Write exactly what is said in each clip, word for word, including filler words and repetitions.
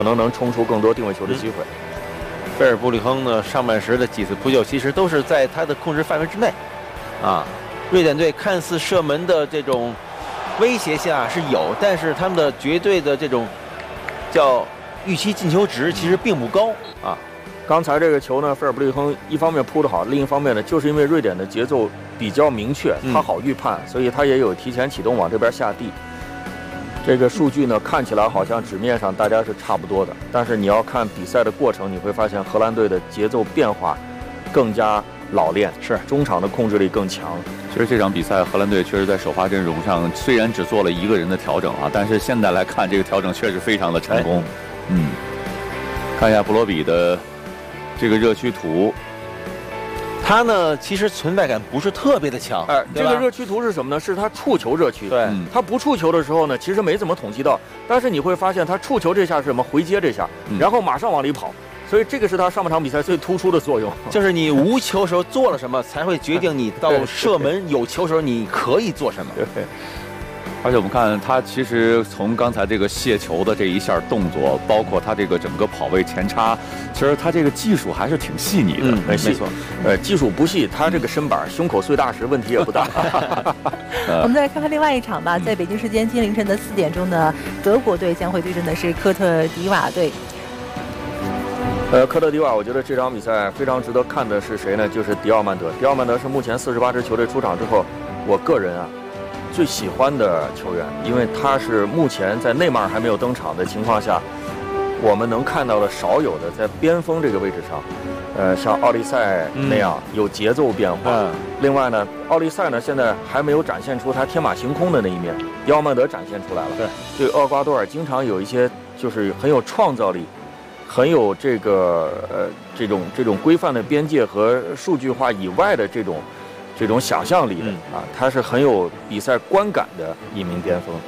可能能冲出更多定位球的机会。 嗯、菲尔布里亨呢，上半时的几次扑救其实都是在他的控制范围之内，啊，瑞典队看似射门的这种威胁性啊是有，但是他们的绝对的这种叫预期进球值其实并不高啊。 刚才这个球呢，菲尔布里亨一方面扑得好，另一方面呢，就是因为瑞典的节奏比较明确，他好预判，嗯、所以他也有提前启动往这边下地。这个数据呢，看起来好像纸面上大家是差不多的，但是你要看比赛的过程，你会发现荷兰队的节奏变化更加老练， 是中场的控制力更强。 其实这场比赛荷兰队确实在首发阵容上虽然只做了一个人的调整啊，但是现在来看这个调整确实非常的成功。嗯，看一下布罗比的这个热区图。 他呢，其实存在感不是特别的强。 哎，这个热区图是什么呢？是他触球热区。 对， 嗯、他不触球的时候呢，其实没怎么统计到。但是你会发现，他触球这下是什么？回接这下，嗯、然后马上往里跑。所以这个是他上半场比赛最突出的作用。 就是你无球时候做了什么，才会决定你到射门有球时候你可以做什么。 对。 而且我们看他其实从刚才这个卸球的这一下动作，包括他这个整个跑位前插，其实他这个技术还是挺细腻的。 嗯，没错。呃，技术不细，他这个身板胸口碎大石，问题也不大。 我们再来看看另外一场吧，在北京时间今天凌晨的四点钟呢，德国队将会对阵的是科特迪瓦队。 呃，科特迪瓦，我觉得这场比赛非常值得看的是谁呢？就是迪奥曼德。迪奥曼德是目前四十八支球队出场之后，我个人啊。最喜欢的球员，因为他是目前在内马尔还没有登场的情况下，我们能看到的少有的在边锋这个位置上，呃，像奥利赛那样有节奏变化。嗯、另外呢，奥利赛呢现在还没有展现出他天马行空的那一面，迪奥曼德展现出来了。 对， 对厄瓜多尔经常有一些就是很有创造力，很有这个呃这种这种规范的边界和数据化以外的这种。这种想象力的、嗯、啊，他是很有比赛观感的一名边锋。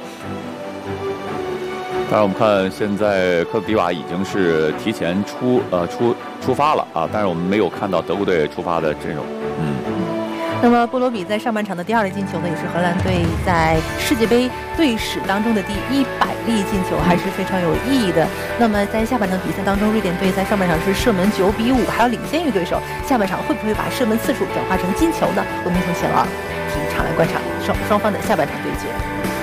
当然，我们看现在科特迪瓦已经是提前出呃出出发了啊，但是我们没有看到德国队出发的阵容。嗯。 那么波罗比在上半场的第二粒进球呢，也是荷兰队在世界杯队史当中的第一百粒进球，还是非常有意义的。那么在下半场比赛当中，瑞典队在上半场是射门九比五，还要领先于对手。下半场会不会把射门次数转化成进球呢？我们从前了体育场来观察双双方的下半场对决。